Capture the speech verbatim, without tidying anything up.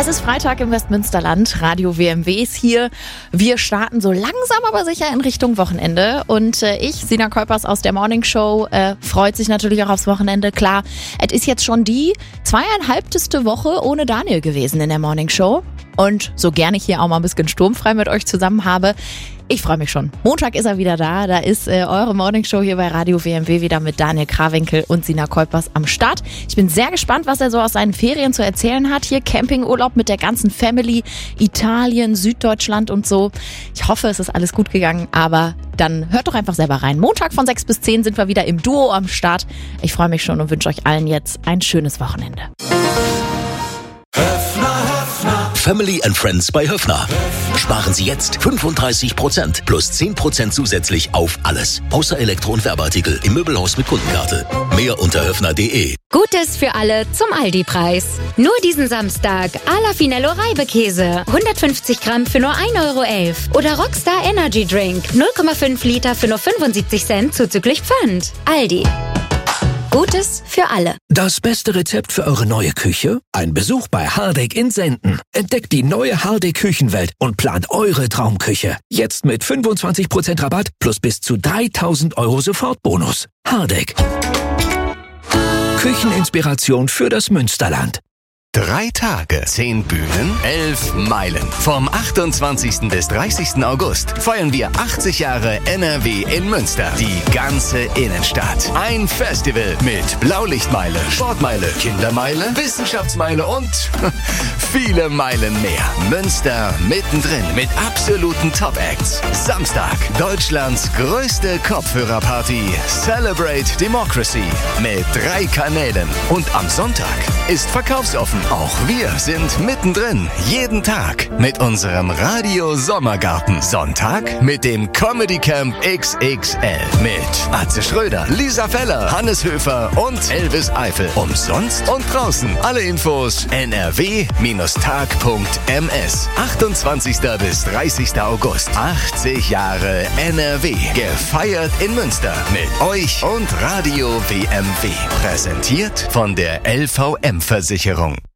Es ist Freitag im Westmünsterland, Radio W M W ist hier. Wir starten so langsam aber sicher in Richtung Wochenende und äh, ich, Sina Kuipers aus der Morning Show, äh, freut sich natürlich auch aufs Wochenende. Klar, es ist jetzt schon die zweieinhalbteste Woche ohne Daniel gewesen in der Morning Show und so gerne ich hier auch mal ein bisschen sturmfrei mit euch zusammen habe, ich freue mich schon. Montag ist er wieder da. Da ist äh, eure Morningshow hier bei Radio W M W wieder mit Daniel Krawinkel und Sina Kuipers am Start. Ich bin sehr gespannt, was er so aus seinen Ferien zu erzählen hat. Hier Campingurlaub mit der ganzen Family, Italien, Süddeutschland und so. Ich hoffe, es ist alles gut gegangen, aber dann hört doch einfach selber rein. Montag von sechs bis zehn sind wir wieder im Duo am Start. Ich freue mich schon und wünsche euch allen jetzt ein schönes Wochenende. Family and Friends bei Höffner. Sparen Sie jetzt fünfunddreißig Prozent plus zehn Prozent zusätzlich auf alles. Außer Elektro- und Werbeartikel im Möbelhaus mit Kundenkarte. Mehr unter höffner punkt de. Gutes für alle zum Aldi-Preis. Nur diesen Samstag Ala Finello Reibekäse. hundertfünfzig Gramm für nur ein Euro elf. Oder Rockstar Energy Drink. null Komma fünf Liter für nur fünfundsiebzig Cent zuzüglich Pfand. Aldi. Gutes für alle. Das beste Rezept für eure neue Küche? Ein Besuch bei Hardegg in Senden. Entdeckt die neue Hardegg Küchenwelt und plant eure Traumküche. Jetzt mit fünfundzwanzig Prozent Rabatt plus bis zu dreitausend Euro Sofortbonus. Hardegg. Kücheninspiration für das Münsterland. Drei Tage, zehn Bühnen, elf Meilen. Vom achtundzwanzigsten bis dreißigsten August feiern wir achtzig Jahre N R W in Münster. Die ganze Innenstadt. Ein Festival mit Blaulichtmeile, Sportmeile, Kindermeile, Wissenschaftsmeile und viele Meilen mehr. Münster mittendrin mit absoluten Top-Acts. Samstag, Deutschlands größte Kopfhörerparty. Celebrate Democracy mit drei Kanälen. Und am Sonntag ist verkaufsoffen. Auch wir sind mittendrin, jeden Tag mit unserem Radio Sommergarten. Sonntag mit dem Comedy Camp X X L mit Atze Schröder, Lisa Feller, Hannes Höfer und Elvis Eifel. Umsonst und draußen. Alle Infos n r w Tag punkt m s. achtundzwanzigsten bis dreißigsten August. achtzig Jahre N R W. Gefeiert in Münster mit euch und Radio W M W. Präsentiert von der L V M-Versicherung.